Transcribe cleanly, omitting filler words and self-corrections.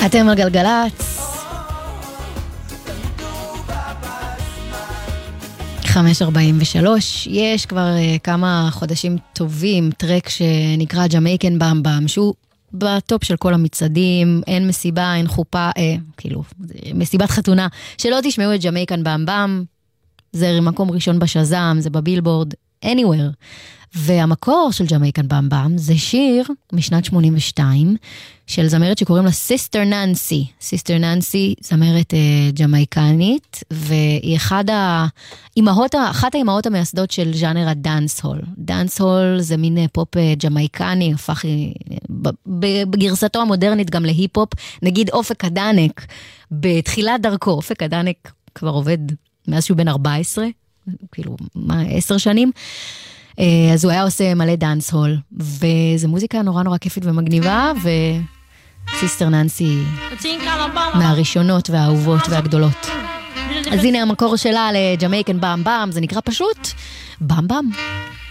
אתם על גלגלץ 5:43. יש כבר כמה חודשים טובים טרק שנקרא ג'מייקן במבם, שהוא בטופ של כל המצעדים. אין מסיבה, אין חופה, כאילו מסיבת חתונה שלא תשמעו את ג'מייקן במבם. זה מקום ראשון בשזם, זה בבילבורד, anywhere. והמקור של ג'מייקן במבם זה שיר משנת 82 של זמרת שקוראים לה סיסטר ננסי. סיסטר ננסי זמרת ג'מייקנית, והיא אחת האימהות המייסדות של ז'אנר הדאנס הול. דאנס הול זה מין פופ ג'מייקני, הפך בגרסתו המודרנית גם להיפ-הופ. נגיד אופק הדנק, בתחילת דרכו, אופק הדנק כבר עובד מאז שהוא בן 14, כאילו 10 שנים. אז הוא היה עושה מלא דאנס הול, וזו מוזיקה נורא נורא כיפית ומגניבה, וסיסטר ננסי מהראשונות והאהובות והגדולות. אז הנה המקור שלה לג'מייקן במבם, זה נקרא פשוט במבם.